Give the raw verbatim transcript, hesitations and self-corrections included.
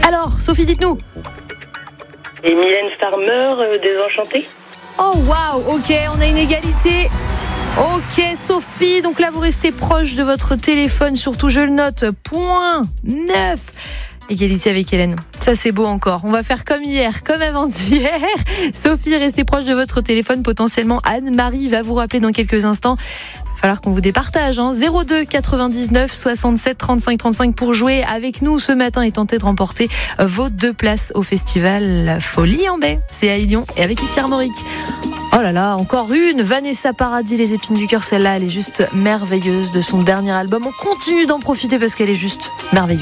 Alors, Sophie, dites-nous. Et Mylène Farmer, euh, Désenchantée. Oh waouh, ok, on a une égalité. Ok Sophie, donc là vous restez proche de votre téléphone, surtout je le note, point neuf. Égalité avec Hélène, ça c'est beau encore. On va faire comme hier, comme avant-hier. Sophie, restez proche de votre téléphone, potentiellement Anne-Marie va vous rappeler dans quelques instants. Il va falloir qu'on vous départage, hein. zéro deux quatre-vingt-dix-neuf soixante-sept trente-cinq trente-cinq pour jouer avec nous ce matin et tenter de remporter vos deux places au festival Folie en Baie. C'est à Lyon et avec Ici Armorique. Oh là là, encore une, Vanessa Paradis, Les épines du cœur, celle-là elle est juste merveilleuse de son dernier album. On continue d'en profiter parce qu'elle est juste merveilleuse.